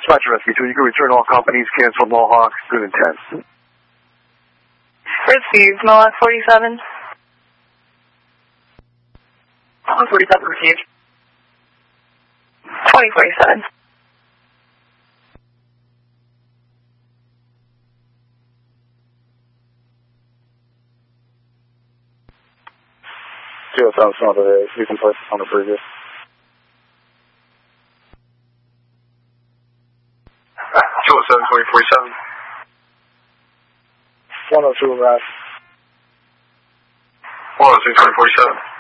Dispatcher SB2, you can return all companies, cancel Mohawk, good intent. Received, Mohawk 47. Mohawk 47 received. 2047. Sounds some other you can place on the previous. 207-2047. 102 arrest. 102-2047.